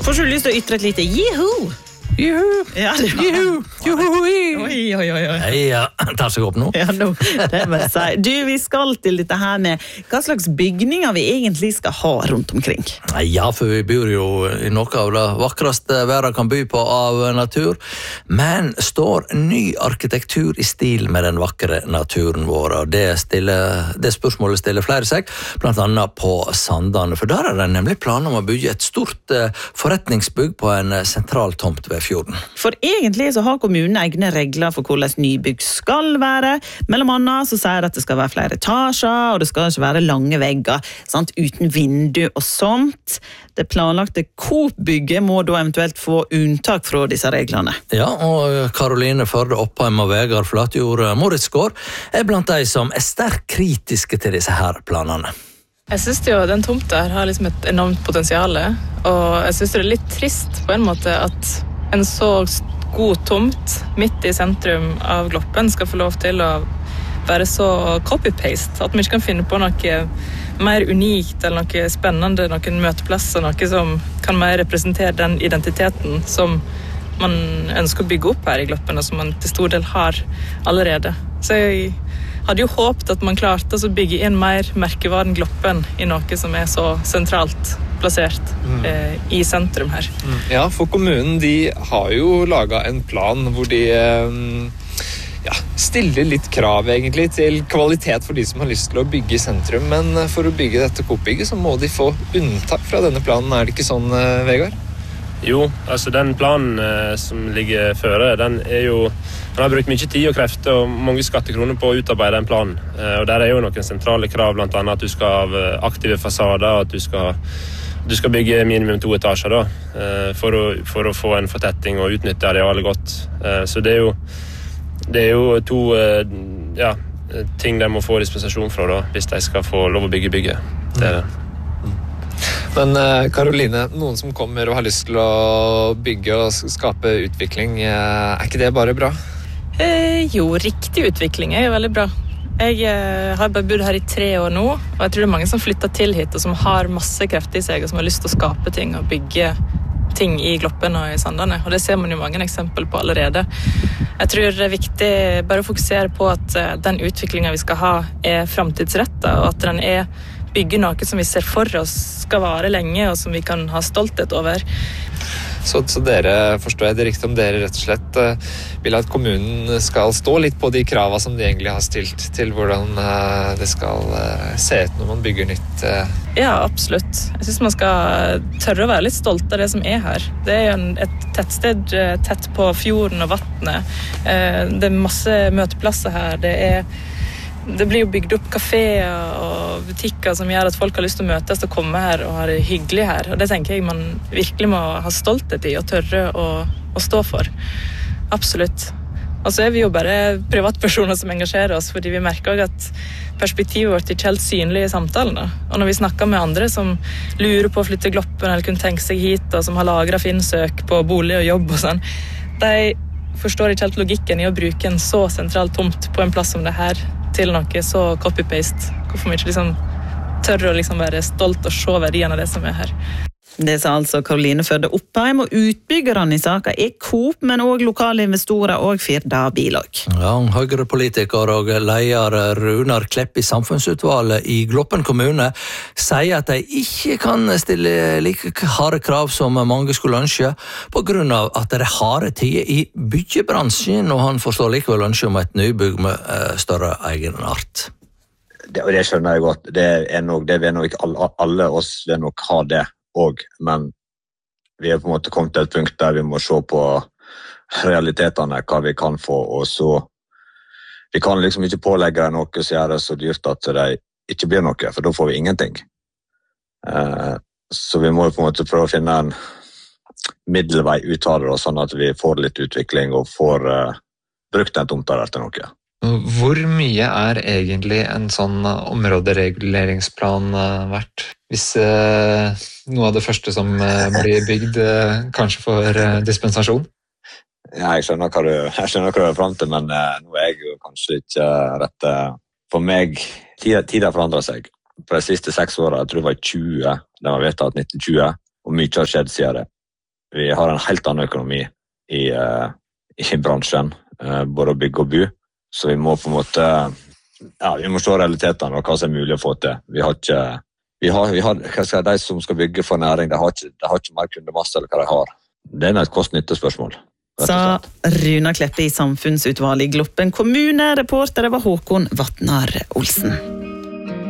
Får du lyst til å ytre et lite jihu? Juhu! Ja, det var... Juhu! Juhu! Oi. Hei, tar seg opp nå. Ja, det må jeg si. Du, vi skal til dette her med hva slags bygninger vi egentlig skal ha rundt omkring. Ja, for vi bor jo i noe av det vakreste verden kan by på av natur, men står ny arkitektur i stil med den vakre naturen vår? Og det spørsmålet stiller flere seg, blant annet på Sandane, for der er det nemlig planer om å bygge et stort forretningsbygg på en sentral tomt ved fjorden. For egentlig så har kommunen egne regler for hvordan nybygg skal være. Mellom annet så sier det at det skal være flere etasjer, og det skal ikke være lange vegger, sant? Uten vindu og sånt. Det planlagte Coop-bygget må da eventuelt få unntak fra disse reglene. Ja, og Karoline Førde Oppheim og Vegard Flatjord Moritzgård er blant de som er sterkt kritiske til disse her planene. Jeg synes jo den tomta har liksom et enormt potensiale, og jeg synes det er litt trist på en måte at en så god tomt midt i sentrum av Gloppen skal få lov til å være så copy-paste, at vi ikke kan finne på noe mer unikt eller noe spennende, noen møteplasser, noe som kan mer representere den identiteten som man ønsker å bygge opp her i Gloppen, og som man til stor del har allerede. Så jeg hadde jo håpet at man klarte å bygge inn mer merkevaren Gloppen i noe som er så sentralt plassert i sentrum her. Ja, for kommunen de har jo laget en plan hvor de stiller litt krav egentlig til kvalitet for de som har lyst til å bygge i sentrum, men for å bygge dette Coop-bygget så må de få unntak fra denne planen. Er det ikke sånn, Vegard? Jo, altså den planen som ligger føre, den har brukt mye tid og krefter og mange skattekroner på å utarbeide den planen. Og der er jo noen sentrale krav, blant annet at du skal ha aktive fasader, at du skal bygge minimum 2 etasjer da, for å få en fortetting og utnytte arealet godt. Så det er jo 2 ting de må få dispensasjon fra da, hvis de skal få lov å bygge bygget. Det er det. Men Karoline, noen som kommer og har lyst til å bygge og skape utvikling, er ikke det bare bra? Jo, riktig utvikling er jo veldig bra. Jeg har bare bodd her i 3 år nå, og jeg tror det er mange som flytter til hit og som har masse krefter i seg og som har lyst til å skape ting og bygge ting i Gloppen og i Sandane, og det ser man jo mange eksempel på allerede. Jeg tror det er viktig bare å fokusere på at den utviklingen vi skal ha er fremtidsrettet, og at den bygger noe som vi ser for oss skal vare lenge, og som vi kan ha stolthet over. Så dere, forstår jeg det riktig om dere rett og slett vil at kommunen skal stå litt på de kravene som de egentlig har stilt til hvordan det skal se ut når man bygger nytt? Ja, absolutt. Jeg synes man skal tørre å være litt stolt av det som er her. Det er jo et tettsted tett på fjorden og vattnet. Det er masse møteplasser her. Det blir jo bygd opp kaféer og butikker som gjør at folk har lyst til å møtes og komme her og ha det hyggelig her. Og det tenker jeg man virkelig må ha stolthet i og tørre å stå for. Absolutt. Og så er vi jo bare privatpersoner som engasjerer oss, fordi vi merker også at perspektivet vårt ikke helt synlig i samtalen. Og når vi snakker med andre som lurer på å flytte til Gloppen eller kunne tenke seg hit, og som har lagret Finn-søk på bolig og jobb og sånn, de forstår ikke helt logikken i å bruke en så sentral tomt på en plass som det her til noe så copy-paste. Hvorfor vi ikke tørre å være stolt og se verdien av det som er her. Det sa altså Karoline Førde Oppheim, og utbyggerne i saken er Coop, men også lokale investorer og Firda Bilog. Ja, Høyre-politiker og leder Runar Klepp i samfunnsutvalget i Gloppen kommune sier at de ikke kan stille like harde krav som mange skulle ønske, på grunn av at det er harde tider i byggebransjen, og han forstår likevel ønske om et nybygg med større egenart. Og det skjønner jeg godt. Det vil nok ikke alle oss vil nok ha det. Men vi er på en måte kommet til et punkt der vi må se på realitetene, hva vi kan få, og så vi kan liksom ikke pålegge deg noe som gjør det så dyrt at det ikke blir noe, for da får vi ingenting. Så vi må på en måte prøve å finne en middelvei ut av det, sånn at vi får litt utvikling og får brukt den tomta der til noe. Hvor mye er egentlig en sånn områdereguleringsplan verdt? Hvis noe av det første som blir bygd kanskje får dispensasjon? Ja, jeg skjønner hva du er frem til, men nå er jeg jo kanskje ikke rett. For meg, tiden forandrer seg. På de siste 6 årene, jeg tror det var 20, det var vedtatt 1920, og mye har skjedd siden det. vi har en helt annen økonomi i bransjen, både å bygge og bo. Så vi må på en måte, vi må se realitetene og hva som er mulig å få til. De som skal bygge for næring, de har ikke mer kundemasse eller hva de har. Det er et kost-nytte-spørsmål. Sa Runa Kleppe i Samfunnsutvalget i Gloppen kommune. Reportere var Håkon Vatnar Olsen.